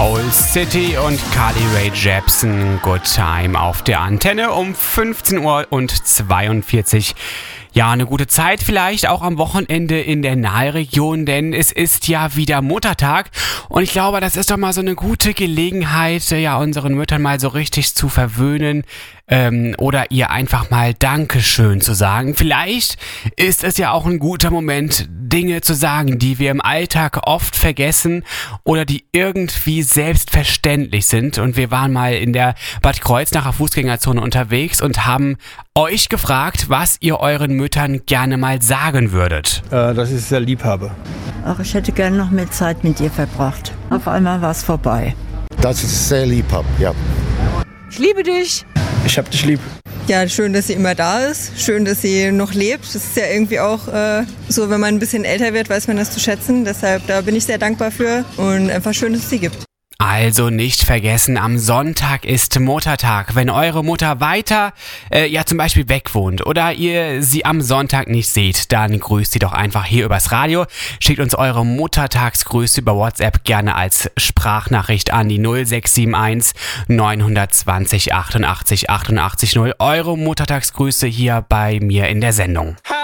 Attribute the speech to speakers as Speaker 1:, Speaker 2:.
Speaker 1: Old City und Carly Rae Jepsen, Good Time auf der Antenne um 15:42 Uhr. Ja, eine gute Zeit vielleicht auch am Wochenende in der Nahregion, denn es ist ja wieder Muttertag und ich glaube, das ist doch mal so eine gute Gelegenheit, ja, unseren Müttern mal so richtig zu verwöhnen oder ihr einfach mal Dankeschön zu sagen. Vielleicht ist es ja auch ein guter Moment, Dinge zu sagen, die wir im Alltag oft vergessen oder die irgendwie selbstverständlich sind. Und wir waren mal in der Bad Kreuznacher Fußgängerzone unterwegs und haben euch gefragt, was ihr euren Müttern gerne mal sagen würdet.
Speaker 2: Dass ich es sehr lieb habe.
Speaker 3: Ach, ich hätte gerne noch mehr Zeit mit dir verbracht. Auf einmal war es vorbei.
Speaker 4: Dass ich es sehr lieb habe, ja.
Speaker 5: Ich liebe dich.
Speaker 2: Ich hab dich lieb.
Speaker 5: Ja, schön, dass sie immer da ist. Schön, dass sie noch lebt. Das ist ja irgendwie auch so, wenn man ein bisschen älter wird, weiß man das zu schätzen. Deshalb, da bin ich sehr dankbar für und einfach schön, dass es sie gibt.
Speaker 1: Also nicht vergessen, am Sonntag ist Muttertag. Wenn eure Mutter weiter, zum Beispiel weg wohnt oder ihr sie am Sonntag nicht seht, dann grüßt sie doch einfach hier übers Radio. Schickt uns eure Muttertagsgrüße über WhatsApp gerne als Sprachnachricht an die 0671 920 88 88 0. Eure Muttertagsgrüße hier bei mir in der Sendung.